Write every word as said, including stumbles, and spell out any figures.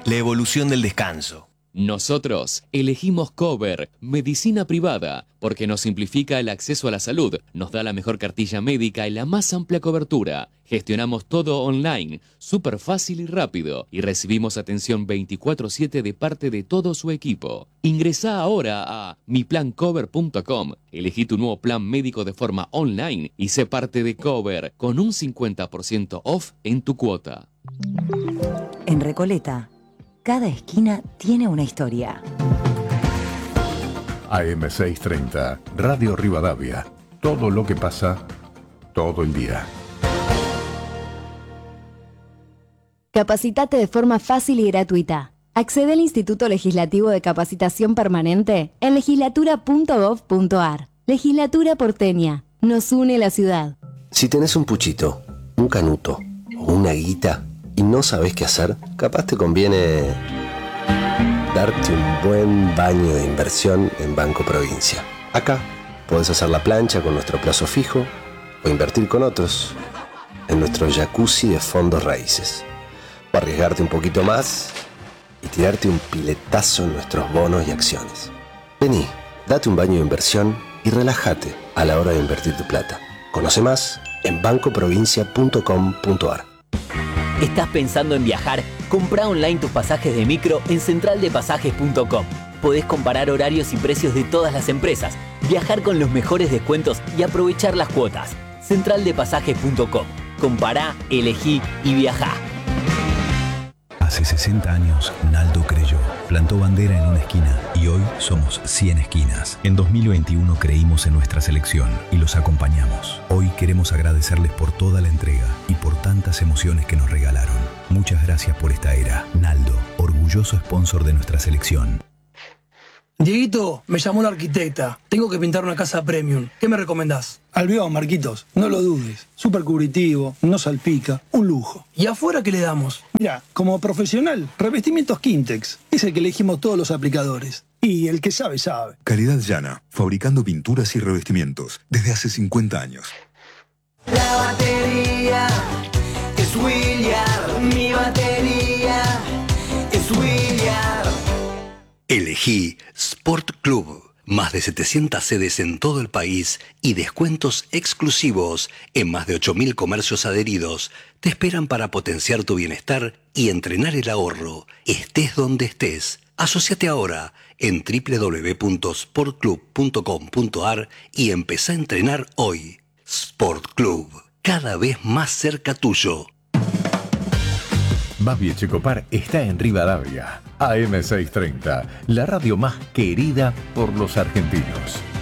la evolución del descanso. Nosotros elegimos Cover, medicina privada, porque nos simplifica el acceso a la salud, nos da la mejor cartilla médica y la más amplia cobertura. Gestionamos todo online, súper fácil y rápido, y recibimos atención veinticuatro siete de parte de todo su equipo. Ingresá ahora a mi plan cover punto com, elegí tu nuevo plan médico de forma online y sé parte de Cover con un cincuenta por ciento off en tu cuota. En Recoleta, cada esquina tiene una historia. A M seiscientos treinta, Radio Rivadavia. Todo lo que pasa, todo el día. Capacitate de forma fácil y gratuita. Accede al Instituto Legislativo de Capacitación Permanente en legislatura punto gov punto ar. Legislatura porteña. Nos une la ciudad. Si tenés un puchito, un canuto o una guita y no sabés qué hacer, capaz te conviene darte un buen baño de inversión en Banco Provincia. Acá podés hacer la plancha con nuestro plazo fijo o invertir con otros en nuestro jacuzzi de fondos raíces. O arriesgarte un poquito más y tirarte un piletazo en nuestros bonos y acciones. Vení, date un baño de inversión y relájate a la hora de invertir tu plata. Conoce más en banco provincia punto com punto ar. ¿Estás pensando en viajar? Comprá online tus pasajes de micro en central de pasajes punto com. Podés comparar horarios y precios de todas las empresas, viajar con los mejores descuentos y aprovechar las cuotas. central de pasajes punto com. Compará, elegí y viajá. Hace sesenta años, Naldo creyó, plantó bandera en una esquina y hoy somos cien esquinas. En dos mil veintiuno creímos en nuestra selección y los acompañamos. Hoy queremos agradecerles por toda la entrega y por tantas emociones que nos regalaron. Muchas gracias por esta era. Naldo, orgulloso sponsor de nuestra selección. Dieguito, me llamó la arquitecta. Tengo que pintar una casa premium. ¿Qué me recomendás? Albión, Marquitos. No lo dudes. Súper cubritivo, no salpica. Un lujo. ¿Y afuera qué le damos? Mira, como profesional, revestimientos Quintex. Es el que elegimos todos los aplicadores. Y el que sabe, sabe. Calidad Llana, fabricando pinturas y revestimientos desde hace cincuenta años. La batería es William. Mi batería es William. Elegí Sport Club. Más de setecientas sedes en todo el país y descuentos exclusivos en más de ocho mil comercios adheridos te esperan para potenciar tu bienestar y entrenar el ahorro. Estés donde estés. Asociate ahora en doble u doble u doble u punto sport club punto com punto ar y empezá a entrenar hoy. Sport Club, cada vez más cerca tuyo. Babi Echecopar está en Rivadavia. A M seiscientos treinta, la radio más querida por los argentinos.